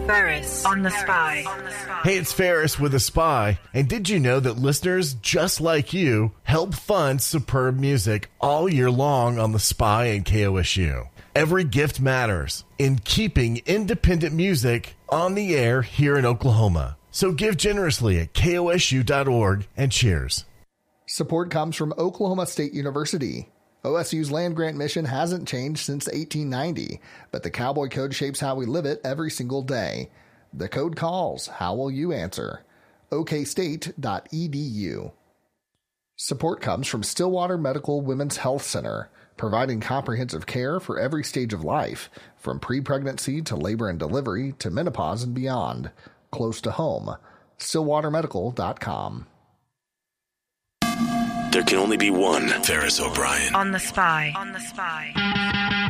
Ferris on the Spy. Hey, it's Ferris with a Spy. And did you know that listeners just like you help fund superb music all year long on the Spy and KOSU? Every gift matters in keeping independent music on the air here in Oklahoma. So give generously at kosu.org and cheers. Support comes from Oklahoma State University. OSU's land-grant mission hasn't changed since 1890, but the Cowboy Code shapes how we live it every single day. The code calls. How will you answer? okstate.edu. Support comes from Stillwater Medical Women's Health Center, providing comprehensive care for every stage of life, from pre-pregnancy to labor and delivery to menopause and beyond. Close to home. StillwaterMedical.com. There can only be one Ferris O'Brien. On the Spy.